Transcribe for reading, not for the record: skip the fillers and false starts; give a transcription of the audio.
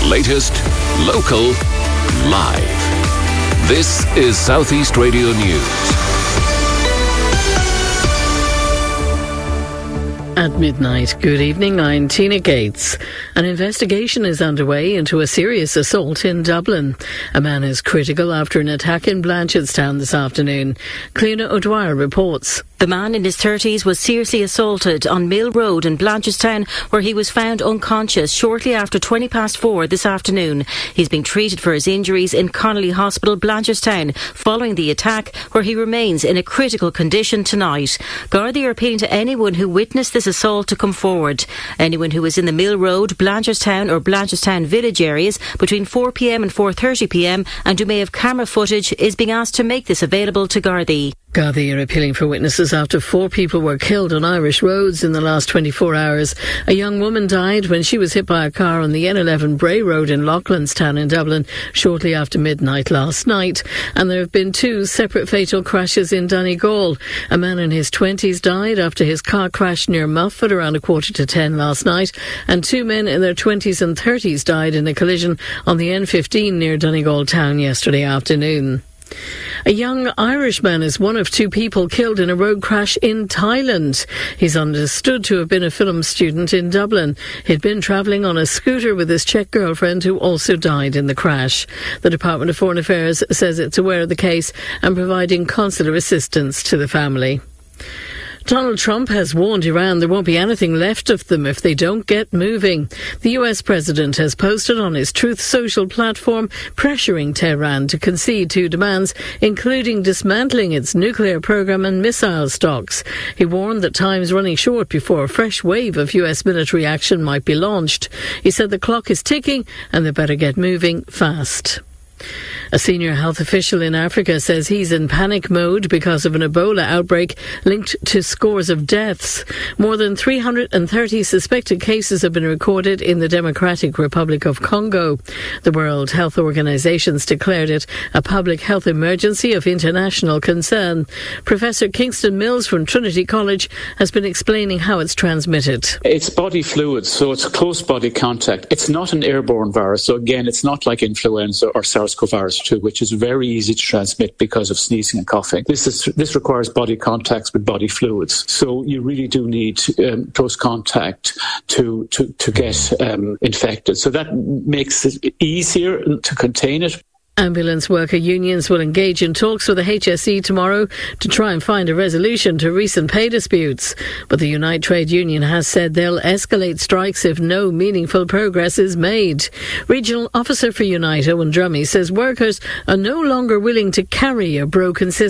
latest, local, live. This is South East Radio News. At midnight, good evening, I'm Tina Gates. An investigation is underway into a serious assault in Dublin. A man is critical after an attack in Blanchardstown this afternoon. Cleona O'Dwyer reports. The man in his 30s was seriously assaulted on Mill Road in Blanchardstown, where he was found unconscious shortly after 4:20 this afternoon. He's being treated for his injuries in Connolly Hospital, Blanchardstown, following the attack, where he remains in a critical condition tonight. Gardaí are appealing to anyone who witnessed this assault to come forward. Anyone who is in the Mill Road, Blanchardstown or Blanchardstown village areas between 4 p.m. and 4:30 p.m. and who may have camera footage is being asked to make this available to Gardaí. Gardaí are appealing for witnesses after 4 people were killed on Irish roads in the last 24 hours. A young woman died when she was hit by a car on the N11 Bray Road in Loughlinstown in Dublin shortly after midnight last night. And there have been 2 separate fatal crashes in Donegal. A man in his 20s died after his car crashed near Muff at around 9:45 last night, and 2 men in their 20s and 30s died in a collision on the N15 near Donegal town yesterday afternoon. A young Irishman is one of 2 people killed in a road crash in Thailand. He's understood to have been a film student in Dublin. He'd been travelling on a scooter with his Czech girlfriend, who also died in the crash. The Department of Foreign Affairs says it's aware of the case and providing consular assistance to the family. Donald Trump has warned Iran there won't be anything left of them if they don't get moving. The US president has posted on his Truth Social platform pressuring Tehran to concede to demands, including dismantling its nuclear program and missile stocks. He warned that time's running short before a fresh wave of US military action might be launched. He said the clock is ticking and they better get moving fast. A senior health official in Africa says he's in panic mode because of an Ebola outbreak linked to scores of deaths. More than 330 suspected cases have been recorded in the Democratic Republic of Congo. The World Health Organization's declared it a public health emergency of international concern. Professor Kingston Mills from Trinity College has been explaining how it's transmitted. It's body fluids, so it's close body contact. It's not an airborne virus, so again, it's not like influenza or SARS-CoV-2, which is very easy to transmit because of sneezing and coughing. This requires body contacts with body fluids. So you really do need close contact to get infected. So that makes it easier to contain it. Ambulance worker unions will engage in talks with the HSE tomorrow to try and find a resolution to recent pay disputes. But the Unite Trade Union has said they'll escalate strikes if no meaningful progress is made. Regional Officer for Unite, Owen Drummy, says workers are no longer willing to carry a broken system